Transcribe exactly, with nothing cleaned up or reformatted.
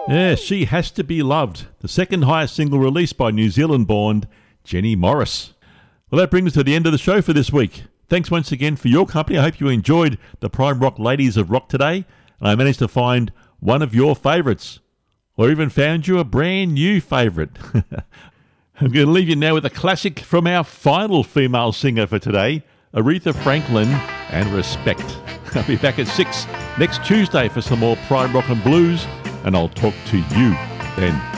Yeah, She Has to Be Loved, the second highest single released by New Zealand-born Jenny Morris. Well, that brings us to the end of the show for this week. Thanks once again for your company. I hope you enjoyed the Prime Rock Ladies of Rock today, and I managed to find one of your favourites, or even found you a brand new favourite. I'm going to leave you now with a classic from our final female singer for today, Aretha Franklin and Respect. I'll be back at six next Tuesday for some more Prime Rock and Blues, and I'll talk to you then.